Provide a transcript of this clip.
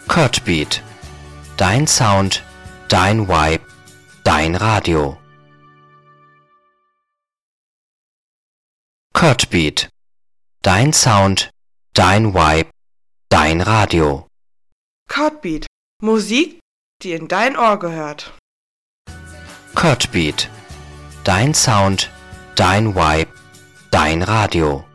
Kurtbeat. Dein Sound, dein Vibe, dein Radio. Kurtbeat. Dein Sound, dein Vibe, dein Radio. Kurtbeat. Musik, die in dein Ohr gehört. Kurtbeat. Dein Sound, dein Vibe, dein Radio.